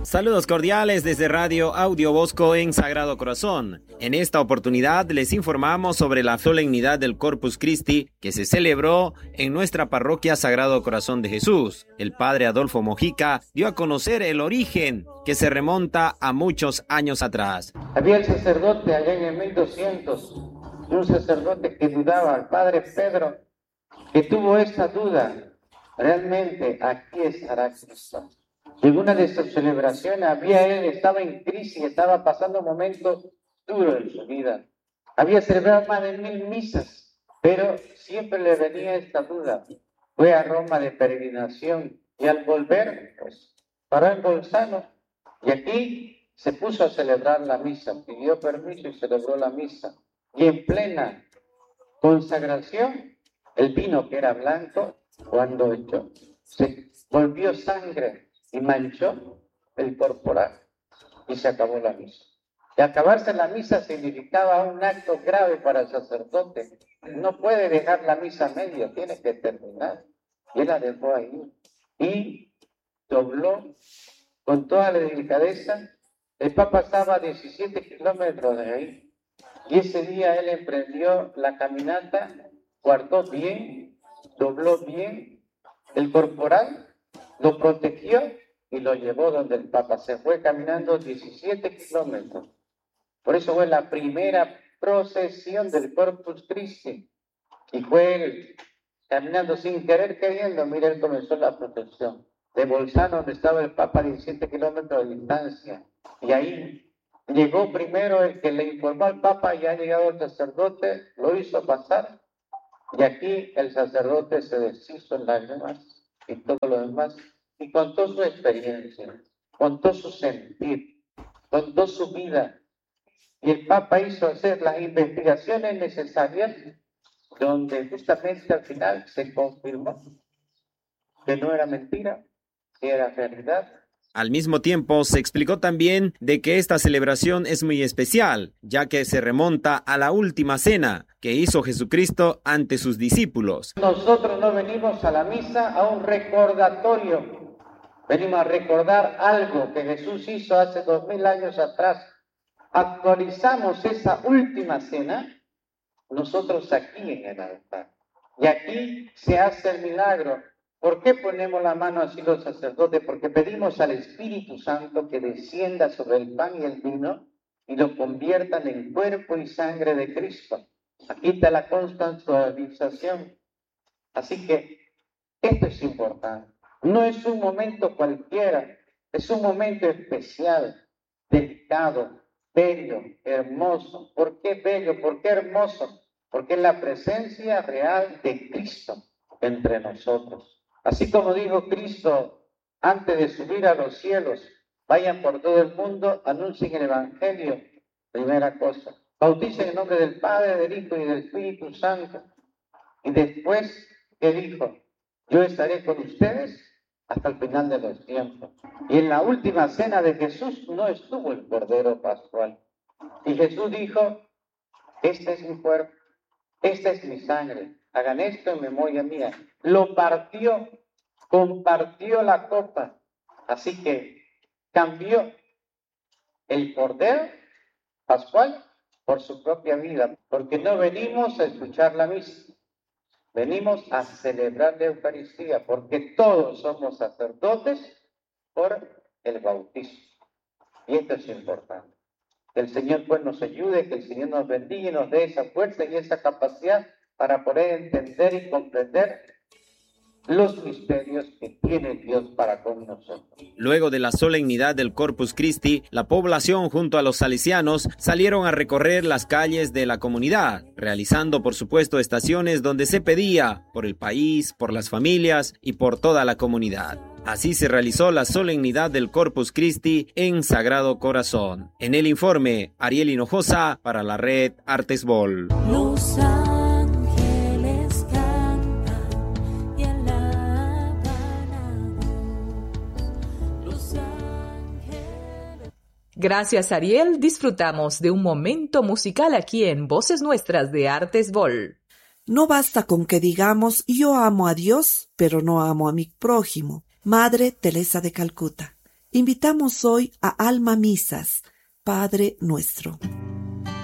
Saludos cordiales desde Radio Audio Bosco en Sagrado Corazón. En esta oportunidad les informamos sobre la solemnidad del Corpus Christi que se celebró en nuestra parroquia Sagrado Corazón de Jesús. El padre Adolfo Mojica dio a conocer el origen que se remonta a muchos años atrás. Había el sacerdote allá en el 1200, un sacerdote que dudaba, el padre Pedro, que tuvo esa duda, realmente aquí estará Cristo. En una de sus celebraciones él estaba en crisis, estaba pasando momentos duros en su vida. Había celebrado más de 1000 misas, pero siempre le venía esta duda. Fue a Roma de peregrinación y al volver, pues, paró en Bolzano y aquí se puso a celebrar la misa, pidió permiso y celebró la misa. Y en plena consagración, el vino que era blanco, cuando se volvió sangre y manchó el corporal y se acabó la misa. Y acabarse la misa significaba un acto grave para el sacerdote. No puede dejar la misa a medio, tiene que terminar. Y él la dejó ahí. Y dobló con toda la delicadeza. El Papa estaba a 17 kilómetros de ahí. Y ese día él emprendió la caminata, guardó bien, dobló bien el corporal, lo protegió y lo llevó donde el Papa. Se fue caminando 17 kilómetros. Por eso fue la primera procesión del Corpus Christi. Y fue él caminando sin querer queriendo. Mira, él comenzó la procesión de Bolzano, donde estaba el Papa, a 17 kilómetros de distancia. Y ahí llegó primero el que le informó al Papa, ya ha llegado el sacerdote, lo hizo pasar. Y aquí el sacerdote se deshizo en lágrimas y todo lo demás. Y contó su experiencia, contó su sentir, contó su vida. Y el Papa hizo hacer las investigaciones necesarias, donde justamente al final se confirmó que no era mentira, que era realidad. Al mismo tiempo, se explicó también de que esta celebración es muy especial, ya que se remonta a la última cena que hizo Jesucristo ante sus discípulos. Nosotros no venimos a la misa a un recordatorio, venimos a recordar algo que Jesús hizo hace 2000 años atrás. Actualizamos esa última cena nosotros aquí en el altar. Y aquí se hace el milagro. ¿Por qué ponemos la mano así los sacerdotes? Porque pedimos al Espíritu Santo que descienda sobre el pan y el vino y lo conviertan en cuerpo y sangre de Cristo. Aquí está la constantización. Así que esto es importante. No es un momento cualquiera, es un momento especial, delicado, bello, hermoso. ¿Por qué bello? ¿Por qué hermoso? Porque es la presencia real de Cristo entre nosotros. Así como dijo Cristo antes de subir a los cielos, vayan por todo el mundo, anuncien el Evangelio. Primera cosa, bauticen en nombre del Padre, del Hijo y del Espíritu Santo. Y después, ¿qué dijo? Yo estaré con ustedes hasta el final de los tiempos. Y en la última cena de Jesús no estuvo el Cordero Pascual. Y Jesús dijo, este es mi cuerpo, esta es mi sangre. Hagan esto en memoria mía. Lo partió, compartió la copa. Así que cambió el Cordero Pascual por su propia vida. Porque no venimos a escuchar la misa. Venimos a celebrar la Eucaristía. Porque todos somos sacerdotes por el bautismo. Y esto es importante. Que el Señor pues nos ayude, que el Señor nos bendiga y nos dé esa fuerza y esa capacidad para poder entender y comprender los misterios que tiene Dios para con nosotros. Luego de la solemnidad del Corpus Christi, la población junto a los salesianos salieron a recorrer las calles de la comunidad, realizando por supuesto estaciones donde se pedía por el país, por las familias y por toda la comunidad. Así se realizó la solemnidad del Corpus Christi en Sagrado Corazón. En el informe, Ariel Hinojosa para la red Artesbol. Gracias, Ariel. Disfrutamos de un momento musical aquí en Voces Nuestras de Artesbol. No basta con que digamos yo amo a Dios, pero no amo a mi prójimo. Madre Teresa de Calcuta. Invitamos hoy a Alma Misas, Padre Nuestro.